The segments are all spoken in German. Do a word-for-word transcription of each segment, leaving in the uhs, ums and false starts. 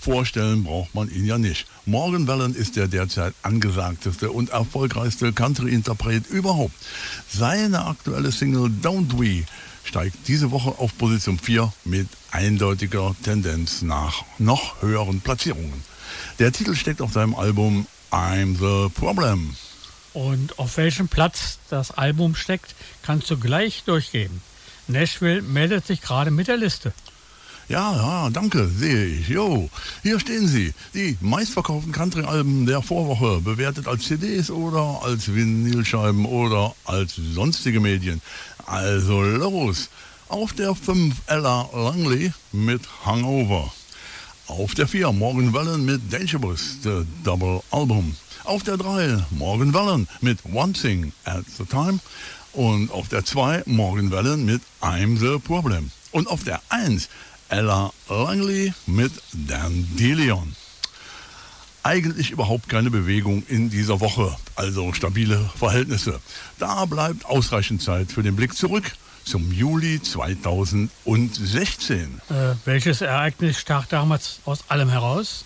Vorstellen braucht man ihn ja nicht. Morgan Wallen ist der derzeit angesagteste und erfolgreichste Country-Interpret überhaupt. Seine aktuelle Single Don't We steigt diese Woche auf Position vier mit eindeutiger Tendenz nach noch höheren Platzierungen. Der Titel steckt auf seinem Album I'm the Problem. Und auf welchem Platz das Album steckt, kannst du gleich durchgeben. Nashville meldet sich gerade mit der Liste. Ja, ja, danke, sehe ich. Jo, hier stehen sie. Die meistverkauften Country-Alben der Vorwoche, bewertet als C Ds oder als Vinylscheiben oder als sonstige Medien. Also los. Auf der fünf Ella Langley mit Hangover. Auf der vier Morgan Wallen mit Dangerous, The Double Album. Auf der drei Morgan Wallen mit One Thing at the Time. Und auf der zwei Morgan Wallen mit I'm the Problem. Und auf der eins Ella Langley mit Dandelion. Eigentlich überhaupt keine Bewegung in dieser Woche, also stabile Verhältnisse. Da bleibt ausreichend Zeit für den Blick zurück zum Juli zweitausendsechzehn. Äh, welches Ereignis stach damals aus allem heraus?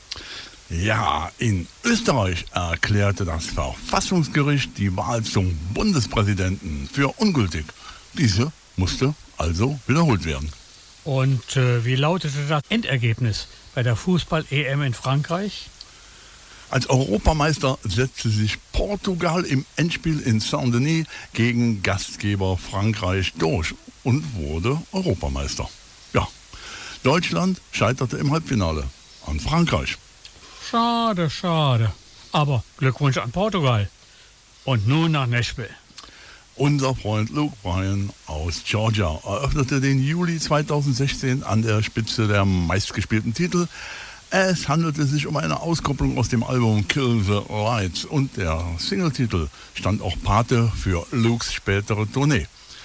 Ja, in Österreich erklärte das Verfassungsgericht die Wahl zum Bundespräsidenten für ungültig. Diese musste also wiederholt werden. Und äh, wie lautete das Endergebnis bei der Fußball-E M in Frankreich? Als Europameister setzte sich Portugal im Endspiel in Saint-Denis gegen Gastgeber Frankreich durch und wurde Europameister. Ja, Deutschland scheiterte im Halbfinale an Frankreich. Schade, schade. Aber Glückwunsch an Portugal. Und nun nach Nashville. Unser Freund Luke Bryan aus Georgia eröffnete den Juli zweitausendsechzehn an der Spitze der meistgespielten Titel. Es handelte sich um eine Auskopplung aus dem Album Kill the Lights und der Singletitel stand auch Pate für Lukes spätere Tournee.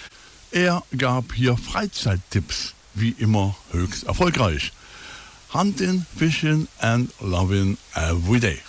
Er gab hier Freizeittipps, wie immer höchst erfolgreich. Hunting, fishing and loving every day.